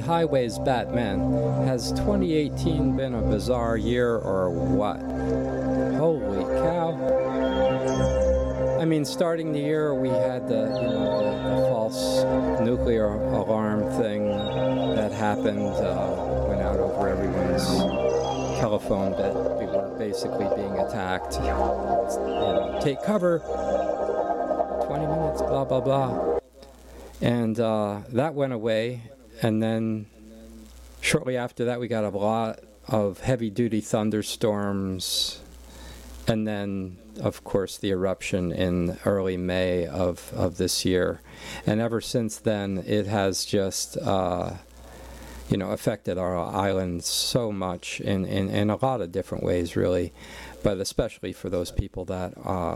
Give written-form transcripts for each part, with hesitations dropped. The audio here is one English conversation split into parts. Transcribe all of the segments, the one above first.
highways, Batman. Has 2018 been a bizarre year or what? Holy cow. I mean, starting the year, we had the false nuclear alarm thing that happened, went out over everyone's telephone that we were basically being attacked. Take cover, 20 minutes, blah, blah, blah. And that went away. And then shortly after that, we got a lot of heavy-duty thunderstorms. And then, of course, the eruption in early May of this year. And ever since then, it has just, affected our island so much in a lot of different ways, really. But especially for those people that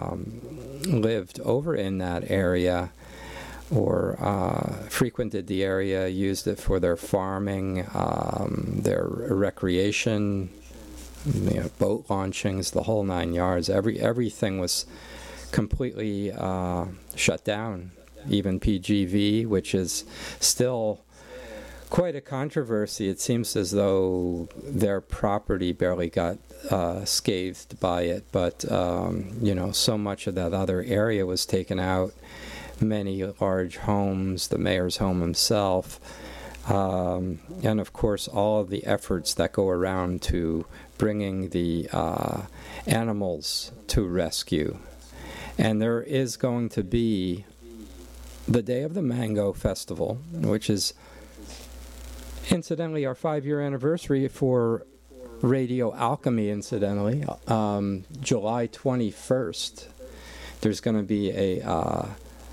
lived over in that area or frequented the area, used it for their farming, their recreation, boat launchings, the whole 9 yards. Everything was completely shut down. Even PGV, which is still quite a controversy. It seems as though their property barely got scathed by it, but so much of that other area was taken out. Many large homes, the mayor's home himself, and of course all of the efforts that go around to bringing the animals to rescue. And there is going to be the Day of the Mango Festival, which is incidentally our 5-year anniversary for Radio Alchemy, incidentally. July 21st, there's going to be a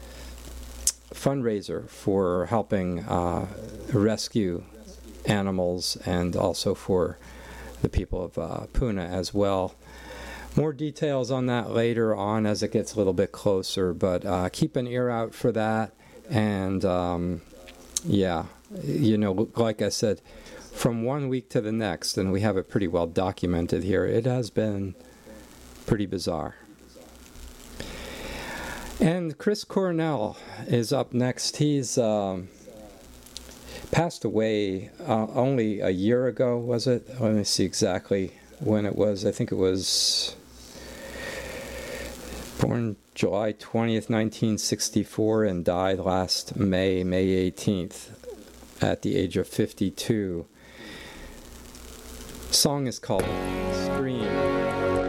fundraiser for helping rescue animals and also for the people of Puna as well. More details on that later on as it gets a little bit closer, but keep an ear out for that. And like I said, from 1 week to the next, and we have it pretty well documented here, it has been pretty bizarre. And Chris Cornell is up next. He's passed away only a year ago, was it? Let me see exactly when it was. I think it was born July 20th, 1964, and died last May 18th, at the age of 52. The song is called Scream.